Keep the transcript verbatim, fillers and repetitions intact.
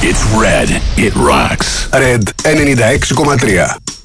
It's Red. It rocks. Red ενενήντα έξι κόμμα τρία.